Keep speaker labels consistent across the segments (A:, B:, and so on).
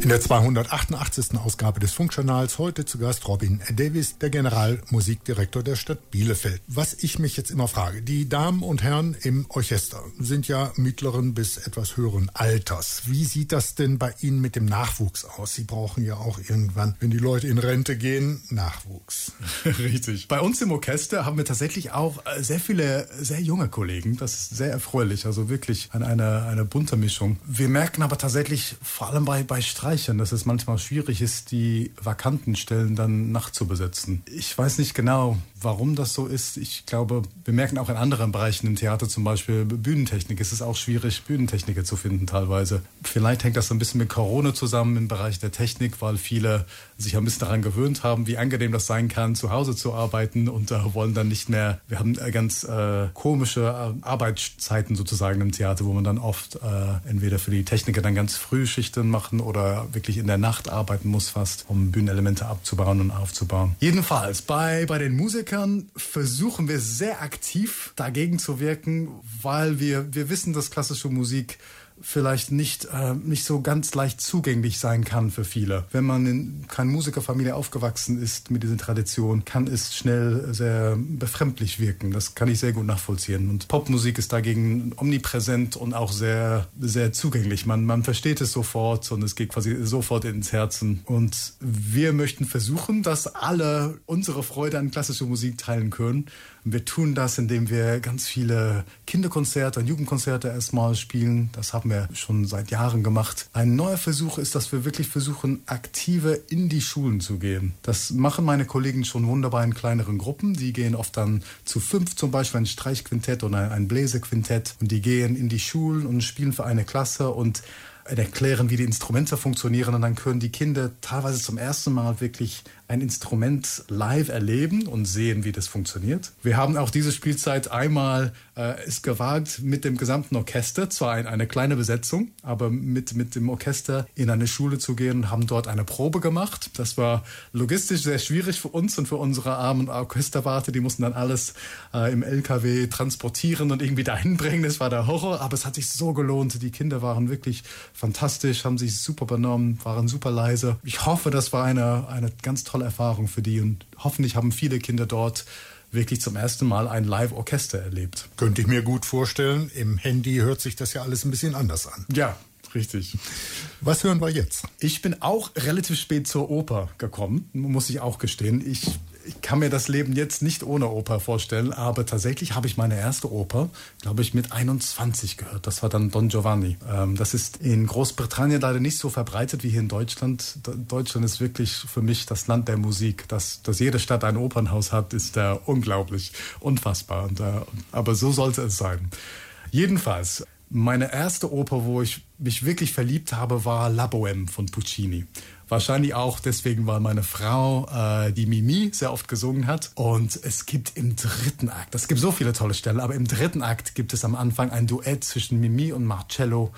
A: In der 288. Ausgabe des Funkjournals heute zu Gast Robin Davis, der Generalmusikdirektor der Stadt Bielefeld. Was ich mich jetzt immer frage, die Damen und Herren im Orchester sind ja mittleren bis etwas höheren Alters. Wie sieht das denn bei Ihnen mit dem Nachwuchs aus? Sie brauchen ja auch irgendwann, wenn die Leute in Rente gehen, Nachwuchs.
B: Richtig. Bei uns im Orchester haben wir tatsächlich auch sehr viele sehr junge Kollegen. Das ist sehr erfreulich, also wirklich eine bunte Mischung. Wir merken aber tatsächlich, vor allem bei Streichern, dass es manchmal schwierig ist, die vakanten Stellen dann nachzubesetzen. Ich weiß nicht genau, warum das so ist. Ich glaube, wir merken auch in anderen Bereichen im Theater, zum Beispiel Bühnentechnik, ist es auch schwierig, Bühnentechniker zu finden teilweise. Vielleicht hängt das so ein bisschen mit Corona zusammen im Bereich der Technik, weil viele sich ein bisschen daran gewöhnt haben, wie angenehm das sein kann, zu Hause zu arbeiten und wollen dann nicht mehr. Wir haben ganz komische Arbeitszeiten sozusagen im Theater, wo man dann oft entweder für die Techniker dann ganz früh Schichten machen oder wirklich in der Nacht arbeiten muss fast, um Bühnenelemente abzubauen und aufzubauen. Jedenfalls, bei den Musikern versuchen wir sehr aktiv dagegen zu wirken, weil wir wissen, dass klassische Musik vielleicht nicht so ganz leicht zugänglich sein kann für viele. Wenn man in keine Musikerfamilie aufgewachsen ist mit dieser Tradition, kann es schnell sehr befremdlich wirken. Das kann ich sehr gut nachvollziehen. Und Popmusik ist dagegen omnipräsent und auch sehr, sehr zugänglich. Man versteht es sofort und es geht quasi sofort ins Herzen. Und wir möchten versuchen, dass alle unsere Freude an klassischer Musik teilen können. Und wir tun das, indem wir ganz viele Kinderkonzerte und Jugendkonzerte erstmal spielen. Das haben wir schon seit Jahren gemacht. Ein neuer Versuch ist, dass wir wirklich versuchen, aktiver in die Schulen zu gehen. Das machen meine Kollegen schon wunderbar in kleineren Gruppen. Die gehen oft dann zu 5 zum Beispiel, ein Streichquintett oder ein Bläserquintett. Und die gehen in die Schulen und spielen für eine Klasse und erklären, wie die Instrumente funktionieren. Und dann können die Kinder teilweise zum ersten Mal wirklich ein Instrument live erleben und sehen, wie das funktioniert. Wir haben auch diese Spielzeit einmal es gewagt, mit dem gesamten Orchester, zwar eine kleine Besetzung, aber mit dem Orchester in eine Schule zu gehen und haben dort eine Probe gemacht. Das war logistisch sehr schwierig für uns und für unsere armen Orchesterwarte. Die mussten dann alles im LKW transportieren und irgendwie dahin bringen. Das war der Horror, aber es hat sich so gelohnt. Die Kinder waren wirklich fantastisch, haben sich super benommen, waren super leise. Ich hoffe, das war eine ganz tolle Erfahrung für die und hoffentlich haben viele Kinder dort wirklich zum ersten Mal ein Live-Orchester erlebt.
A: Könnte ich mir gut vorstellen. Im Handy hört sich das ja alles ein bisschen anders an.
B: Ja, richtig.
A: Was hören wir jetzt?
B: Ich bin auch relativ spät zur Oper gekommen, muss ich auch gestehen. Ich kann mir das Leben jetzt nicht ohne Oper vorstellen, aber tatsächlich habe ich meine erste Oper, glaube ich, mit 21 gehört. Das war dann Don Giovanni. Das ist in Großbritannien leider nicht so verbreitet wie hier in Deutschland. Deutschland ist wirklich für mich das Land der Musik. Dass jede Stadt ein Opernhaus hat, ist unglaublich, unfassbar. Aber so sollte es sein. Jedenfalls, meine erste Oper, wo ich mich wirklich verliebt habe, war La Bohème von Puccini. Wahrscheinlich auch deswegen, weil meine Frau die Mimi sehr oft gesungen hat. Und es gibt im dritten Akt, es gibt so viele tolle Stellen, aber im dritten Akt gibt es am Anfang ein Duett zwischen Mimi und Marcello,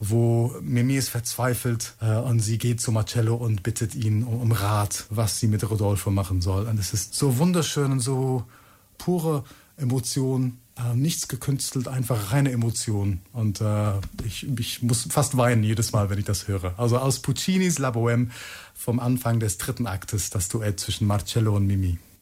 B: wo Mimi ist verzweifelt und sie geht zu Marcello und bittet ihn um Rat, was sie mit Rodolfo machen soll. Und es ist so wunderschön und so pure Emotion. Nichts gekünstelt, einfach reine Emotion. Und ich muss fast weinen jedes Mal, wenn ich das höre. Also aus Puccinis La Bohème vom Anfang des dritten Aktes, das Duett zwischen Marcello und Mimi.